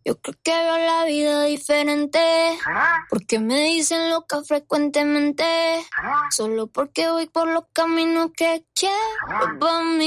Yo creo que veo la vida diferente, porque me dicen loca frecuentemente, solo porque voy por los caminos que quiero para mí.